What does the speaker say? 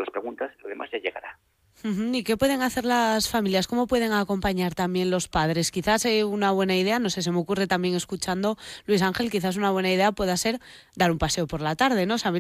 las preguntas, lo demás ya llegará. ¿Y qué pueden hacer las familias? ¿Cómo pueden acompañar también los padres? Quizás una buena idea, no sé, se me ocurre también escuchando Luis Ángel, quizás una buena idea pueda ser dar un paseo por la tarde, ¿no?